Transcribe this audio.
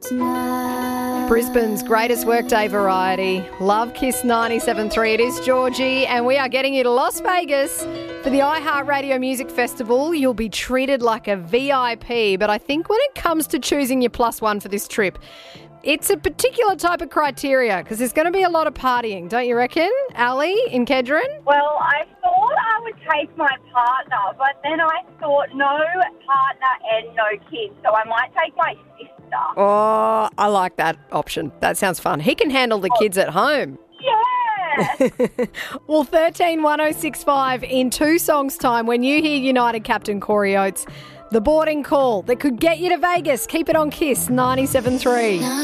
Brisbane's greatest workday variety. Love Kiss 97.3. It is Georgie, and we are getting you to Las Vegas for the iHeartRadio Music Festival. You'll be treated like a VIP, but I think when it comes to choosing your plus one for this trip, it's a particular type of criteria because there's going to be a lot of partying, don't you reckon, Ali in Kedron? Well, I thought I would take my partner, but then I thought no partner and no kids, so I might take my sister. Oh, I like that option. That sounds fun. He can handle the kids at home. Yeah. Well, 131065 in 2 songs' time, when you hear United Captain Corey Oates, the boarding call that could get you to Vegas. Keep it on Kiss 97.3.